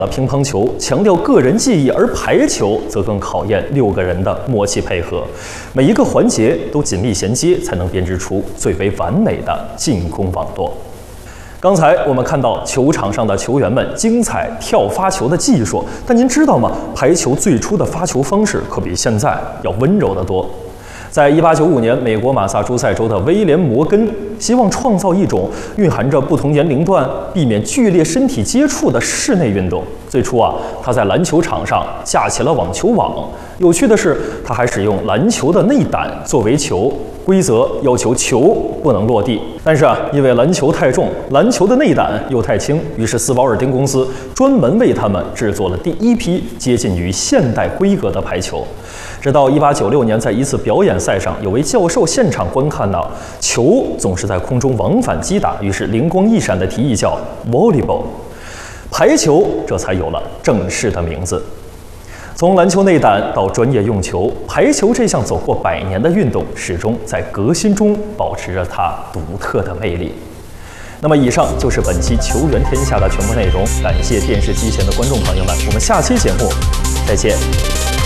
乒乓球强调个人技艺，而排球则更考验6个人的默契配合，每一个环节都紧密衔接，才能编织出最为完美的进攻网络。刚才我们看到球场上的球员们精彩跳发球的技术，但您知道吗？排球最初的发球方式可比现在要温柔得多。在1895年，美国马萨诸塞州的威廉·摩根希望创造一种蕴含着不同年龄段、避免剧烈身体接触的室内运动。最初他在篮球场上架起了网球网。有趣的是，他还使用篮球的内胆作为球，规则要求球不能落地。但是因为篮球太重，篮球的内胆又太轻，于是斯保尔丁公司专门为他们制作了第一批接近于现代规格的排球。直到1896年，在一次表演赛上，有位教授现场观看到球总是在空中往返击打，于是灵光一闪地提议叫 volleyball， 排球这才有了正式的名字。从篮球内胆到专业用球，排球这项走过100年的运动，始终在革新中保持着它独特的魅力。那么以上就是本期球员天下的全部内容，感谢电视机前的观众朋友们，我们下期节目再见。